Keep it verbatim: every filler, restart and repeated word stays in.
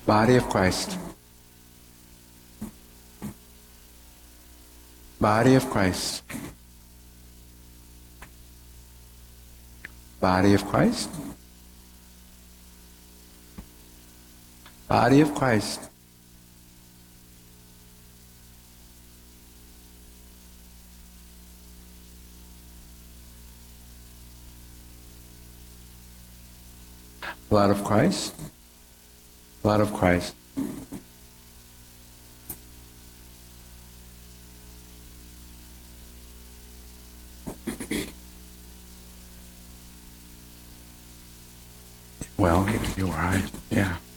Body of Christ. Body of Christ. Body of Christ. Body of Christ. Blood of Christ. Blood of Christ. Well, you're right. Yeah.